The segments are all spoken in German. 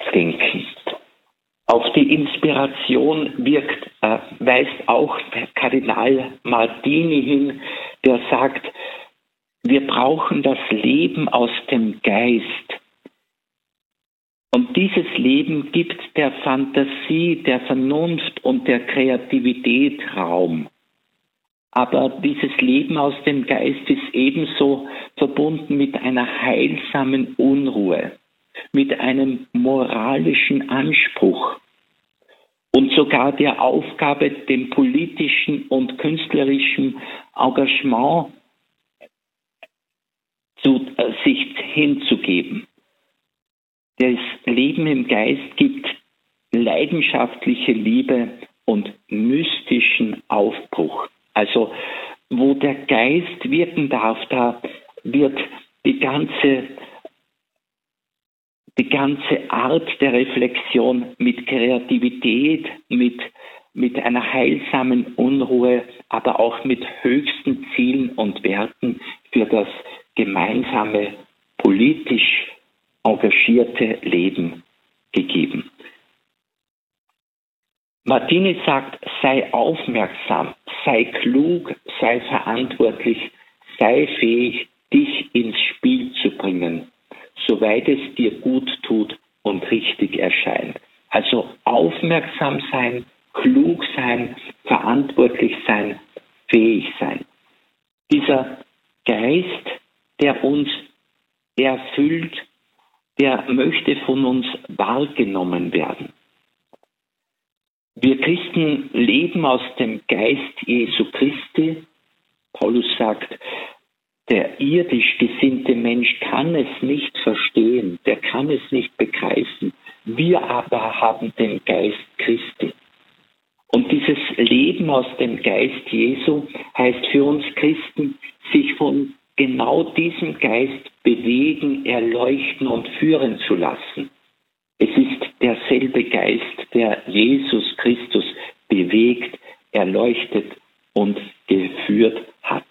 denken. Auf die Inspiration weist auch der Kardinal Martini hin, der sagt, wir brauchen das Leben aus dem Geist. Und dieses Leben gibt der Fantasie, der Vernunft und der Kreativität Raum. Aber dieses Leben aus dem Geist ist ebenso verbunden mit einer heilsamen Unruhe, mit einem moralischen Anspruch und sogar der Aufgabe, dem politischen und künstlerischen Engagement sich hinzugeben. Das Leben im Geist gibt leidenschaftliche Liebe und mystischen Aufbruch. Also wo der Geist wirken darf, da wird die ganze Art der Reflexion mit Kreativität, mit einer heilsamen Unruhe, aber auch mit höchsten Zielen und Werten für das gemeinsame, politisch engagierte Leben gegeben. Martini sagt, sei aufmerksam, sei klug, sei verantwortlich, sei fähig, dich ins Spiel zu bringen, soweit es dir gut tut und richtig erscheint. Also aufmerksam sein, klug sein, verantwortlich sein, fähig sein. Dieser Geist, der uns erfüllt, der möchte von uns wahrgenommen werden. Wir Christen leben aus dem Geist Jesu Christi. Paulus sagt, der irdisch gesinnte Mensch kann es nicht verstehen, der kann es nicht begreifen. Wir aber haben den Geist Christi. Und dieses Leben aus dem Geist Jesu heißt für uns Christen, sich von genau diesem Geist bewegen, erleuchten und führen zu lassen. Es ist derselbe Geist, der Jesus Christus bewegt, erleuchtet und geführt hat.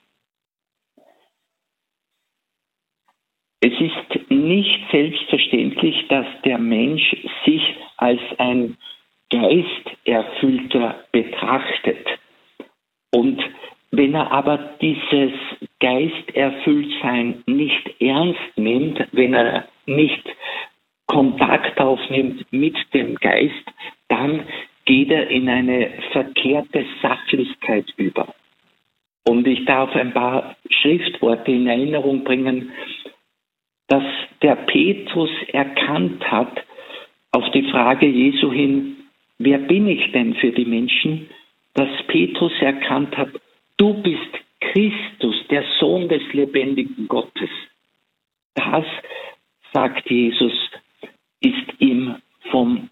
Es ist nicht selbstverständlich, dass der Mensch sich als ein Geisterfüllter betrachtet. Und wenn er aber dieses Geisterfülltsein nicht ernst nimmt, wenn er nicht Kontakt aufnimmt mit dem Geist, dann geht er in eine verkehrte Sachlichkeit über. Und ich darf ein paar Schriftworte in Erinnerung bringen, dass der Petrus erkannt hat, auf die Frage Jesu hin, wer bin ich denn für die Menschen, dass Petrus erkannt hat, du bist Christus, der Sohn des lebendigen Gottes. Das, sagt Jesus, ist ihm vom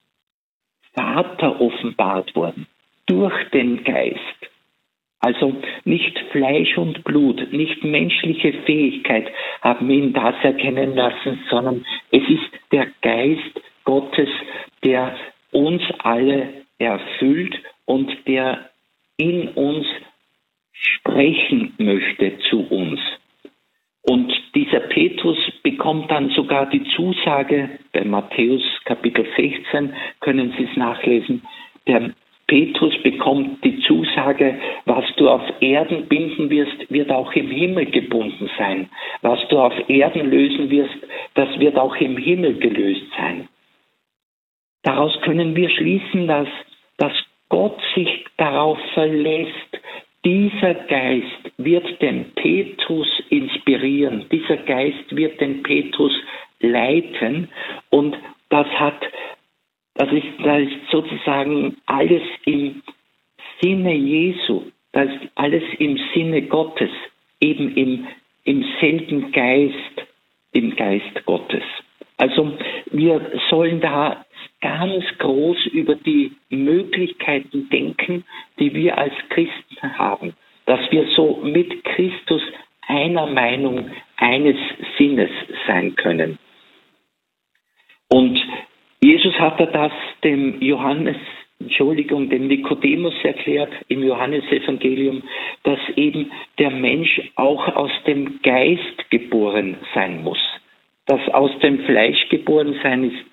Vater offenbart worden, durch den Geist. Also nicht Fleisch und Blut, nicht menschliche Fähigkeit haben ihn das erkennen lassen, sondern es ist der Geist Gottes, der uns alle erfüllt und der in uns sprechen möchte zu uns. Und dieser Petrus bekommt dann sogar die Zusage, bei Matthäus Kapitel 16 können Sie es nachlesen, der Petrus bekommt die Zusage, was du auf Erden binden wirst, wird auch im Himmel gebunden sein. Was du auf Erden lösen wirst, das wird auch im Himmel gelöst sein. Daraus können wir schließen, dass Gott sich darauf verlässt, dieser Geist wird den Petrus inspirieren, dieser Geist wird den Petrus leiten und das ist sozusagen alles im Sinne Jesu, das ist alles im Sinne Gottes, eben im selben Geist, im Geist Gottes. Also wir sollen da ganz groß über die Möglichkeiten denken, die wir als Christen haben, dass wir so mit Christus einer Meinung, eines Sinnes sein können. Und Jesus hat das dem Nikodemus erklärt im Johannesevangelium, dass eben der Mensch auch aus dem Geist geboren sein muss. Das aus dem Fleisch geboren sein ist